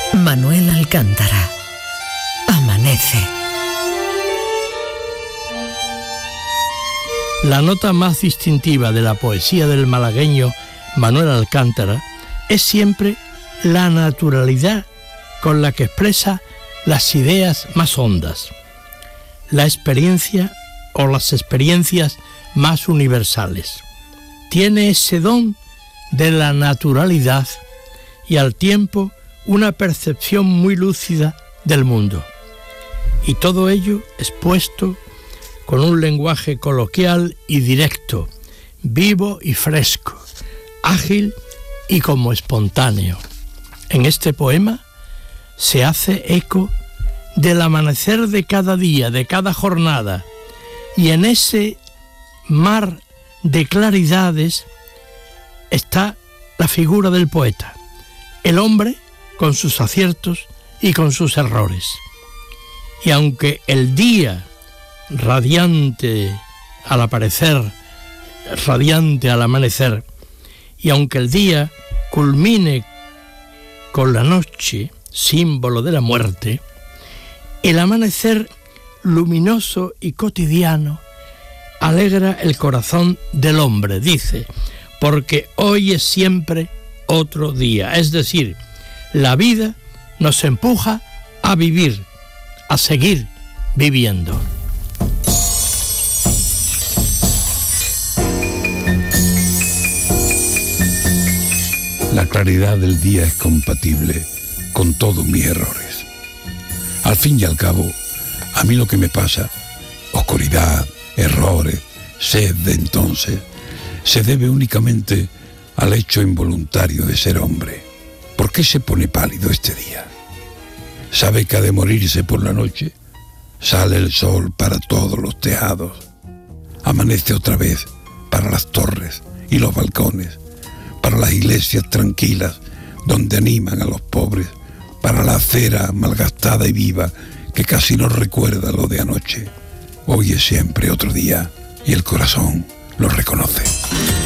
Manuel Alcántara. Amanece. La nota más distintiva de la poesía del malagueño Manuel Alcántara es siempre la naturalidad con la que expresa las ideas más hondas, la experiencia o las experiencias más universales. Tiene ese don de la naturalidad y al tiempo una percepción muy lúcida del mundo. Y todo ello expuesto con un lenguaje coloquial y directo, vivo y fresco, ágil y como espontáneo. En este poema se hace eco del amanecer de cada día, de cada jornada, y en ese mar de claridades está la figura del poeta, el hombre con sus aciertos y con sus errores. Y aunque el día radiante al aparecer, radiante al amanecer, y aunque el día culmine con la noche, símbolo de la muerte, el amanecer luminoso y cotidiano alegra el corazón del hombre, dice, porque hoy es siempre otro día. Es decir, la vida nos empuja a vivir, a seguir viviendo. La claridad del día es compatible con todos mis errores. Al fin y al cabo, a mí lo que me pasa, oscuridad, errores, sed de entonces, se debe únicamente al hecho involuntario de ser hombre. ¿Por qué se pone pálido este día? ¿Sabe que ha de morirse por la noche? Sale el sol para todos los tejados. Amanece otra vez para las torres y los balcones, para las iglesias tranquilas donde animan a los pobres, para la acera malgastada y viva que casi no recuerda lo de anoche. Hoy es siempre otro día y el corazón lo reconoce.